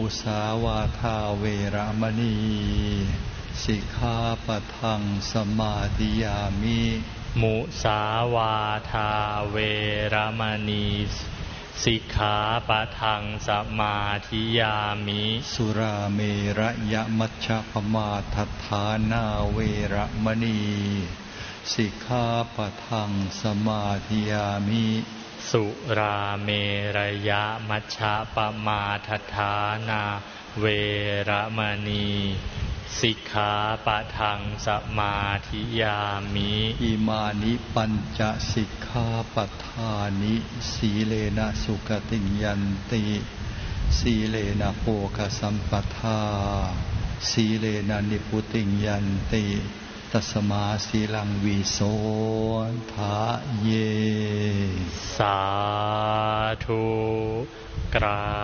สาวาทาเวระมณีสิกขาปะทังสมาธิยามิมุสาวาทาเวระมณีสิกขาปะทังสมาธิยามิสุราเมระยะมัชฌปมาทัฏฐานาเวระมณีสิกขาปะทังสมาธิยามิสุราเมระยะมัชฌปมาทัฏฐานาเวระมณีสิกขาปะทังสมาธิยามิอิมานิปัญจสิกขาปทานิสีเลนะสุขติยันติสีเลนะโภคสัมปทาสีเลนะนิพุติยันติตัสมาสีลังวิโสทะเยสาธุกรา